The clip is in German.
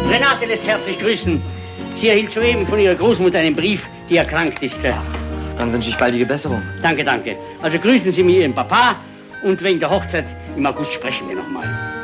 Renate lässt herzlich grüßen. Sie erhielt soeben von ihrer Großmutter einen Brief, die erkrankt ist. Dann wünsche ich baldige Besserung. Danke, danke. Also grüßen Sie mir Ihren Papa und wegen der Hochzeit im August sprechen wir nochmal.